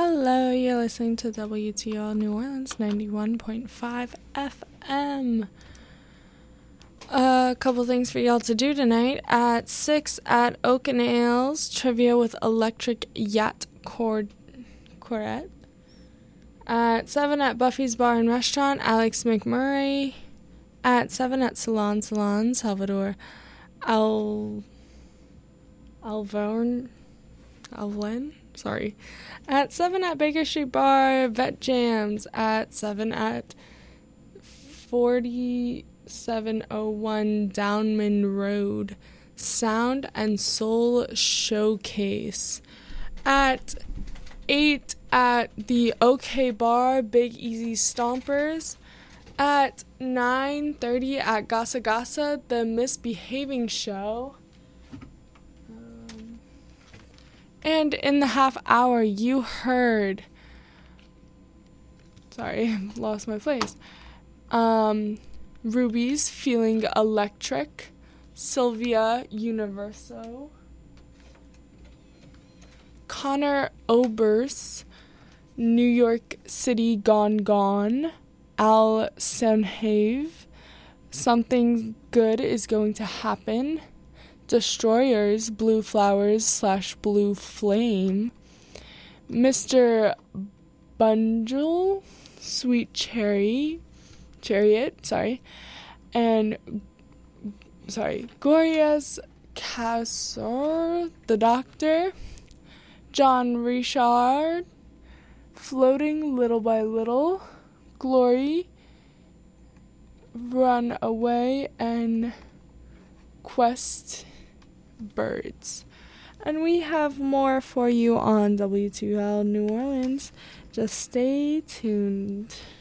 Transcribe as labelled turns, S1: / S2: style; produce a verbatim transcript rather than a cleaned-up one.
S1: Hello, you're listening to W T L New Orleans ninety-one point five F M. A couple things for y'all to do tonight. At six at Oak and Ales, trivia with Electric Yacht Cord- Quartet. At seven at Buffy's Bar and Restaurant, Alex McMurray. At seven at Salon Salon, Salvador Al... Alvern... Alvlen? Sorry. At seven at Baker Street Bar, Vet Jams. At seven at forty-seven oh one Downman Road, Sound and Soul Showcase. At eight at the OK Bar, Big Easy Stompers. At nine thirty at Gasa Gasa, The Misbehaving Show. Um, and in the half hour, you heard... Sorry, lost my place. Um, Ruby's Feeling Electric. Sylvia Universo. Connor Oberst, New York City Gone Gone. Al Senhave, Something Good Is Going to Happen. Destroyers, Blue Flowers slash Blue Flame. Mister Bungle, Sweet Cherry, Chariot, sorry. And, sorry, Gloria's Casor, The Doctor. John Richard, Floating Little by Little. Glory, Run Away, and Quest Birds. And we have more for you on W two L New Orleans. Just stay tuned.